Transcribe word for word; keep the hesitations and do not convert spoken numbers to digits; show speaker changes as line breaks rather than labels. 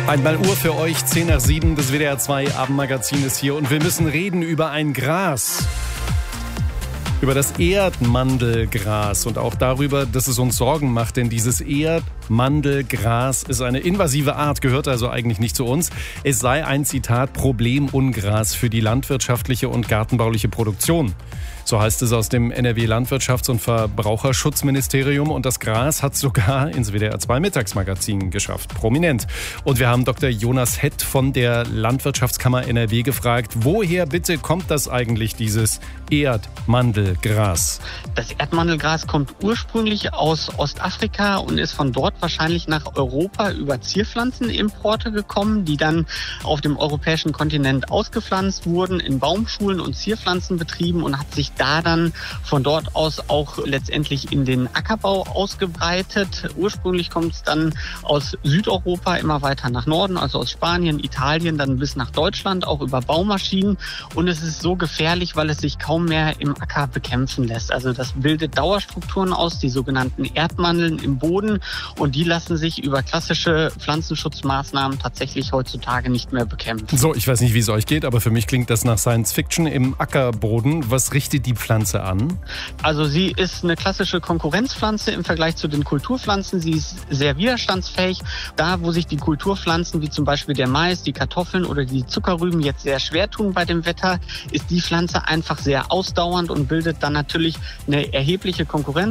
Einmal Uhr für euch, zehn nach sieben, das W D R zwei Abendmagazin ist hier und wir müssen reden über ein Gras. Über das Erdmandelgras und auch darüber, dass es uns Sorgen macht, denn dieses Erdmandelgras ist eine invasive Art, gehört also eigentlich nicht zu uns. Es sei ein, Zitat, Problemungras für die landwirtschaftliche und gartenbauliche Produktion. So heißt es aus dem N R W Landwirtschafts- und Verbraucherschutzministerium und das Gras hat sogar ins W D R zwei Mittagsmagazin geschafft, prominent. Und wir haben Doktor Jonas Hett von der Landwirtschaftskammer N R W gefragt, woher bitte kommt das eigentlich, dieses Erdmandelgras?
Das Erdmandelgras kommt ursprünglich aus Ostafrika und ist von dort wahrscheinlich nach Europa über Zierpflanzenimporte gekommen, die dann auf dem europäischen Kontinent ausgepflanzt wurden, in Baumschulen und Zierpflanzenbetrieben und hat sich da dann von dort aus auch letztendlich in den Ackerbau ausgebreitet. Ursprünglich kommt es dann aus Südeuropa immer weiter nach Norden, also aus Spanien, Italien, dann bis nach Deutschland, auch über Baumaschinen. Und es ist so gefährlich, weil es sich kaum mehr im Acker bekämpfen lässt. Also das bildet Dauerstrukturen aus, die sogenannten Erdmandeln im Boden. Und die lassen sich über klassische Pflanzenschutzmaßnahmen tatsächlich heutzutage nicht mehr bekämpfen.
So, ich weiß nicht, wie es euch geht, aber für mich klingt das nach Science Fiction im Ackerboden. Was richtet die Pflanze an?
Also sie ist eine klassische Konkurrenzpflanze im Vergleich zu den Kulturpflanzen. Sie ist sehr widerstandsfähig. Da, wo sich die Kulturpflanzen wie zum Beispiel der Mais, die Kartoffeln oder die Zuckerrüben jetzt sehr schwer tun bei dem Wetter, ist die Pflanze einfach sehr ausdauernd und bildet dann natürlich eine erhebliche Konkurrenz.